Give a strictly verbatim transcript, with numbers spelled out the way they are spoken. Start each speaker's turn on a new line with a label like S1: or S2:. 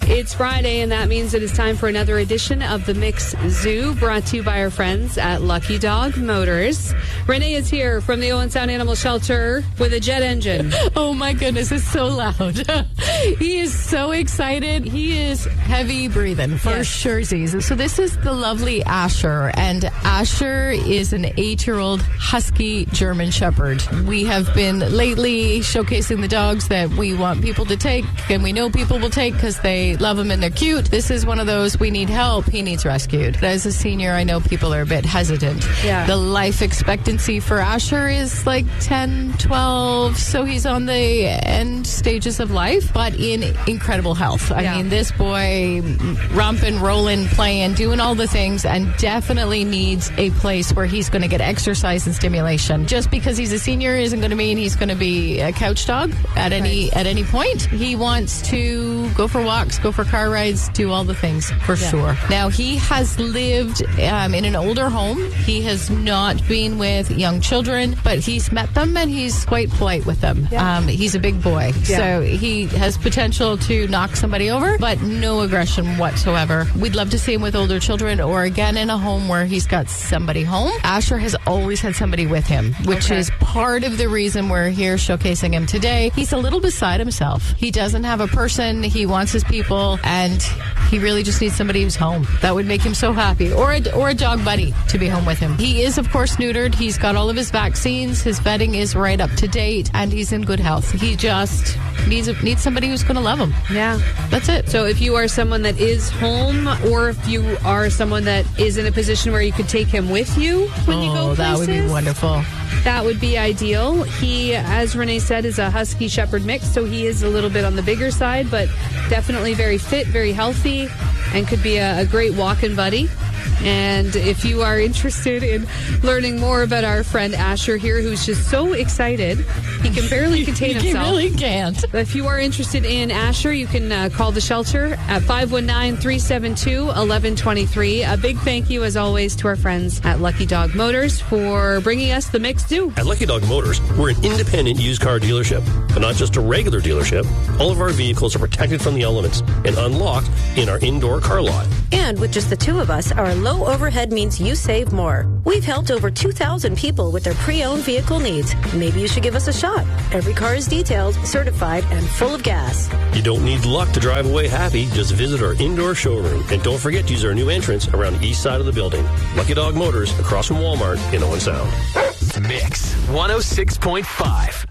S1: It's Friday, and that means it is time for another edition of the Mix Zoo, brought to you by our friends at Lucky Dog Motors. Renee is here from the Owen Sound Animal Shelter with a jet engine.
S2: Oh my goodness, it's so loud. He is so excited. He is heavy breathing for
S1: Yes.
S2: sure. So this is the lovely Asher, and Asher is an eight-year-old husky German Shepherd. We have been lately showcasing the dogs that we want people to take, and we know people will take because they love them and they're cute. This is one of those, we need help, he needs rescued. As a senior, I know people are a bit hesitant.
S1: Yeah.
S2: The life expectancy for Asher is like ten, twelve, so he's on the end stages of life, but in incredible health. I
S1: Yeah.
S2: mean, this boy romping, rolling, playing, doing all the things, and definitely needs a place where he's going to get exercise and stimulation. Just because he's a senior isn't going to mean he's going to be a couch dog at any
S1: Right.
S2: at any point. He wants to go for walks, go for car rides, do all the things for
S1: Yeah.
S2: sure. Now, he has lived um, in an older home. He has not been with young children, but he's met them and he's quite polite with them.
S1: Yeah.
S2: Um, he's a big boy,
S1: Yeah.
S2: so he has potential to knock somebody over, but no aggression whatsoever. We'd love to see him with older children, or again in a home where he's got somebody home. Asher has always had somebody with him, which
S1: Okay.
S2: is part of the reason we're here showcasing him today. He's a little beside himself. He doesn't have a person. He wants his people, and he really just needs somebody who's home. That would make him so happy, or a, or a dog buddy to be home with him. He is, of course, neutered. He's got all of his vaccines. His vetting is right up to date, and he's in good health. He just needs a, needs somebody who's going to love him.
S1: Yeah.
S2: That's it.
S1: So if you are someone that is home, or if you are someone that is in a position where you could take him with you when you go
S2: Oh,
S1: places,
S2: that would be wonderful.
S1: that would be ideal. He, as Renee said, is a Husky Shepherd mix, so he is a little bit on the bigger side, but definitely very fit, very healthy, and could be a, a great walking buddy. And if you are interested in learning more about our friend Asher here, who's just so excited, he can barely contain
S2: He
S1: himself.
S2: really can't.
S1: If you are interested in Asher, you can uh, call the shelter at five one nine, three seven two, one one two three. A big thank you, as always, to our friends at Lucky Dog Motors for bringing us the Mix Zoo.
S3: At Lucky Dog Motors, we're an independent used car dealership, but not just a regular dealership. All of our vehicles are protected from the elements and unlocked in our indoor car lot.
S4: And with just the two of us, our low overhead means you save more. We've helped over two thousand people with their pre-owned vehicle needs. Maybe you should give us a shot. Every car is detailed, certified, and full of gas.
S3: You don't need luck to drive away happy. Just visit our indoor showroom. And don't forget to use our new entrance around the east side of the building. Lucky Dog Motors, across from Walmart in Owen Sound.
S5: Mix one oh six point five.